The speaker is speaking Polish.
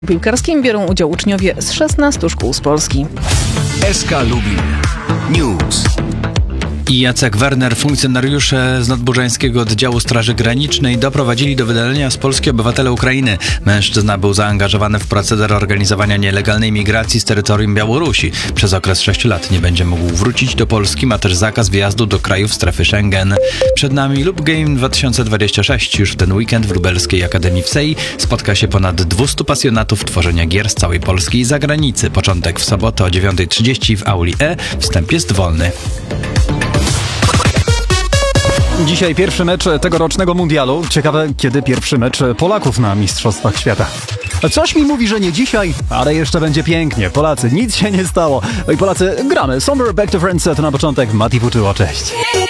piłkarskim biorą udział uczniowie z 16 szkół z Polski. SK Lubin News. I Jacek Werner, funkcjonariusze z Nadburzańskiego Oddziału Straży Granicznej doprowadzili do wydalenia z Polski obywatela Ukrainy. Mężczyzna był zaangażowany w proceder organizowania nielegalnej migracji z terytorium Białorusi. Przez okres 6 lat nie będzie mógł wrócić do Polski, ma też zakaz wjazdu do krajów strefy Schengen. Przed nami Loop Game 2026. Już w ten weekend w Lubelskiej Akademii Wsei spotka się ponad 200 pasjonatów tworzenia gier z całej Polski i zagranicy. Początek w sobotę o 9:30 w auli E. Wstęp jest wolny. Dzisiaj pierwszy mecz tegorocznego mundialu. Ciekawe, kiedy pierwszy mecz Polaków na Mistrzostwach Świata. Coś mi mówi, że nie dzisiaj, ale jeszcze będzie pięknie. Polacy, nic się nie stało. No i Polacy, gramy. Somewhere Back to Friends to na początek. Mati Fuczyło, cześć.